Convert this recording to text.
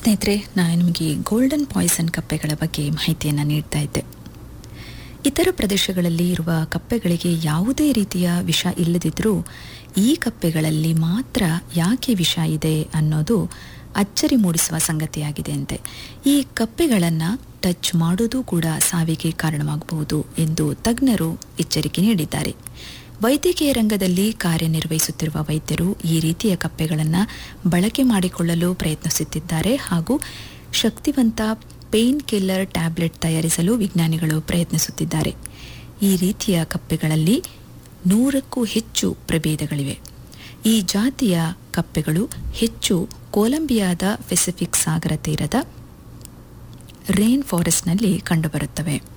ಸ್ನೇಹಿತರೆ, ನಾನು ನಿಮಗೆ ಗೋಲ್ಡನ್ ಪಾಯ್ಸನ್ ಕಪ್ಪೆಗಳ ಬಗ್ಗೆ ಮಾಹಿತಿಯನ್ನು ನೀಡ್ತಾ ಇದ್ದೆ. ಇತರ ಪ್ರದೇಶಗಳಲ್ಲಿ ಇರುವ ಕಪ್ಪೆಗಳಿಗೆ ಯಾವುದೇ ರೀತಿಯ ವಿಷ ಇಲ್ಲದಿದ್ದರೂ ಈ ಕಪ್ಪೆಗಳಲ್ಲಿ ಮಾತ್ರ ಯಾಕೆ ವಿಷ ಇದೆ ಅನ್ನೋದು ಅಚ್ಚರಿ ಮೂಡಿಸುವ ಸಂಗತಿಯಾಗಿದೆ ಅಂತೆ. ಈ ಕಪ್ಪೆಗಳನ್ನು ಟಚ್ ಮಾಡೋದು ಕೂಡ ಸಾವಿಗೆ ಕಾರಣವಾಗಬಹುದು ಎಂದು ತಜ್ಞರು ಎಚ್ಚರಿಕೆ ನೀಡಿದ್ದಾರೆ. ವೈದ್ಯಕೀಯ ರಂಗದಲ್ಲಿ ಕಾರ್ಯನಿರ್ವಹಿಸುತ್ತಿರುವ ವೈದ್ಯರು ಈ ರೀತಿಯ ಕಪ್ಪೆಗಳನ್ನು ಬಳಕೆ ಮಾಡಿಕೊಳ್ಳಲು ಪ್ರಯತ್ನಿಸುತ್ತಿದ್ದಾರೆ ಹಾಗೂ ಶಕ್ತಿವಂತ ಪೇನ್ ಕಿಲ್ಲರ್ ಟ್ಯಾಬ್ಲೆಟ್ ತಯಾರಿಸಲು ವಿಜ್ಞಾನಿಗಳು ಪ್ರಯತ್ನಿಸುತ್ತಿದ್ದಾರೆ. ಈ ರೀತಿಯ ಕಪ್ಪೆಗಳಲ್ಲಿ 100ಕ್ಕೂ ಹೆಚ್ಚು ಪ್ರಭೇದಗಳಿವೆ. ಈ ಜಾತಿಯ ಕಪ್ಪೆಗಳು ಹೆಚ್ಚು ಕೊಲಂಬಿಯಾದ ಪೆಸಿಫಿಕ್ ಸಾಗರ ತೀರದ ರೇನ್ ಫಾರೆಸ್ಟ್ನಲ್ಲಿ ಕಂಡುಬರುತ್ತವೆ.